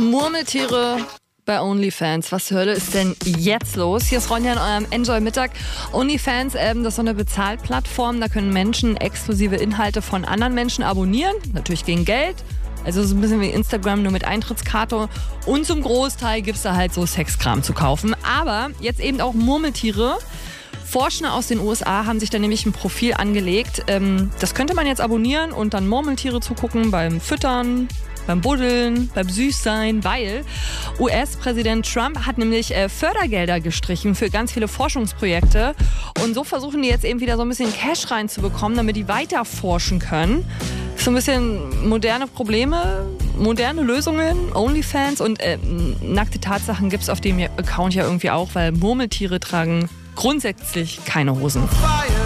Murmeltiere bei OnlyFans. Was zur Hölle ist denn jetzt los? Hier ist Ronja in eurem Enjoy-Mittag. OnlyFans, das ist so eine Bezahlplattform. Da können Menschen exklusive Inhalte von anderen Menschen abonnieren. Natürlich gegen Geld. Also so ein bisschen wie Instagram, nur mit Eintrittskarte. Und zum Großteil gibt es da halt so Sexkram zu kaufen. Aber jetzt eben auch Murmeltiere. Forschende aus den USA haben sich da nämlich ein Profil angelegt. Das könnte man jetzt abonnieren und dann Murmeltiere zugucken beim Füttern, beim Buddeln, beim Süßsein, weil US-Präsident Trump hat nämlich Fördergelder gestrichen für ganz viele Forschungsprojekte. Und so versuchen die jetzt eben wieder so ein bisschen Cash reinzubekommen, damit die weiter forschen können. So ein bisschen moderne Probleme, moderne Lösungen, OnlyFans und nackte Tatsachen gibt es auf dem Account ja irgendwie auch, weil Murmeltiere tragen grundsätzlich keine Hosen.